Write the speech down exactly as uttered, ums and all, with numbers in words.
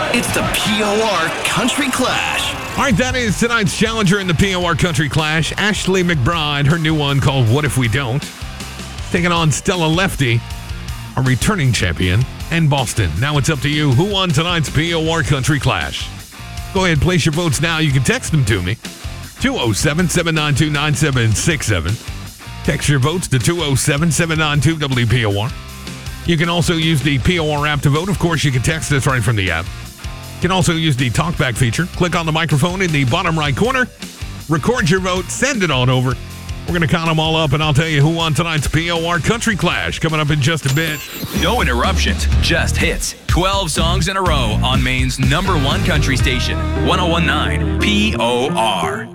It's the P O R Country Clash. All right, that is tonight's challenger in the P O R Country Clash. Ashley McBride, her new one called What If We Don't, taking on Stella Lefty, a returning champion, and Boston. Now it's up to you. Who won tonight's P O R Country Clash? Go ahead, place your votes now. You can text them to me. two oh seven, seven nine two, nine seven six seven. Text your votes to two oh seven, seven nine two, W P O R. You can also use the P O R app to vote. Of course, you can text us right from the app. You can also use the talkback feature. Click on the microphone in the bottom right corner. Record your vote. Send it on over. We're going to count them all up, and I'll tell you who won tonight's P O R Country Clash coming up in just a bit. No interruptions, just hits. twelve songs in a row on Maine's number one country station, one oh one point nine P O R.